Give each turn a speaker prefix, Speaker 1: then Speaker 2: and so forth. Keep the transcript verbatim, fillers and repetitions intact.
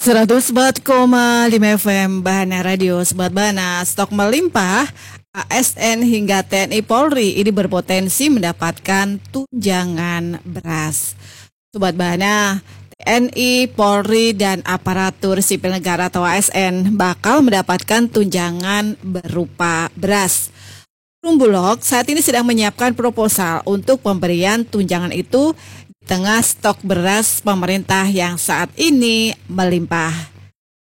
Speaker 1: seratus empat koma lima F M Bahana Radio. Sobat Bahana, stok melimpah, A S N hingga T N I Polri ini berpotensi mendapatkan tunjangan beras. Sobat Bahana, T N I, Polri, dan aparatur sipil negara atau A S N bakal mendapatkan tunjangan berupa beras. Perumbulok saat ini sedang menyiapkan proposal untuk pemberian tunjangan itu di tengah stok beras pemerintah yang saat ini melimpah.